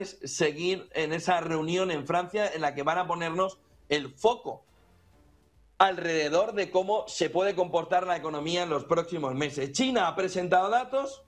seguir en esa reunión en Francia en la que van a ponernos el foco alrededor de cómo se puede comportar la economía en los próximos meses. China ha presentado datos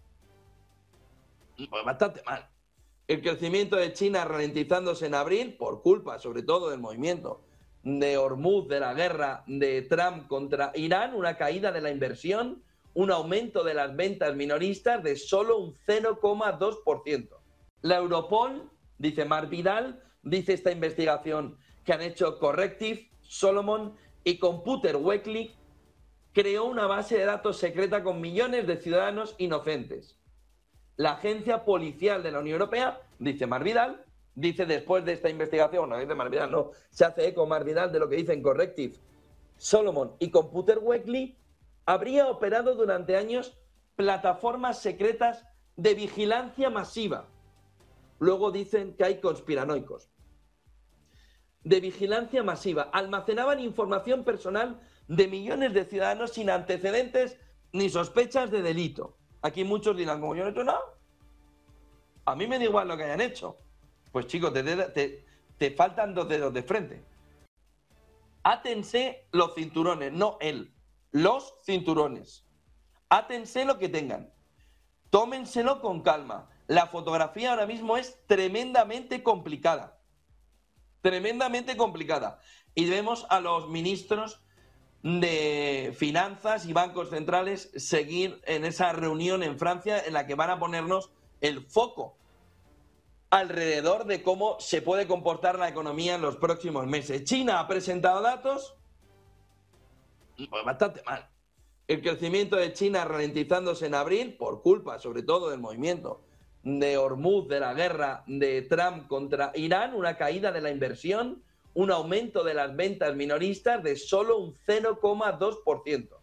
pues, bastante mal. El crecimiento de China ralentizándose en abril por culpa sobre todo del movimiento de Hormuz, de la guerra de Trump contra Irán, una caída de la inversión, un aumento de las ventas minoristas de solo un 0,2%. La Europol, dice Marc Vidal, dice esta investigación que han hecho Corrective, Solomon y Computer Weekly, creó una base de datos secreta con millones de ciudadanos inocentes. La agencia policial de la Unión Europea, dice Marc Vidal, dice después de esta investigación, no dice Marc Vidal, no, se hace eco Marc Vidal de lo que dicen Corrective, Solomon y Computer Weekly, habría operado durante años plataformas secretas de vigilancia masiva. Luego dicen que hay conspiranoicos. De vigilancia masiva. Almacenaban información personal de millones de ciudadanos sin antecedentes ni sospechas de delito. Aquí muchos dirán, como yo no he hecho nada, a mí me da igual lo que hayan hecho. Pues chicos, te faltan 2 dedos de frente. Átense los cinturones, no él, los cinturones. Átense lo que tengan. Tómenselo con calma. La fotografía ahora mismo es tremendamente complicada. Tremendamente complicada. Y vemos a los ministros de finanzas y bancos centrales seguir en esa reunión en Francia en la que van a ponernos el foco alrededor de cómo se puede comportar la economía en los próximos meses. China ha presentado datos pues, bastante mal. El crecimiento de China ralentizándose en abril por culpa sobre todo del movimiento de Hormuz, de la guerra de Trump contra Irán, una caída de la inversión, un aumento de las ventas minoristas de solo un 0,2%.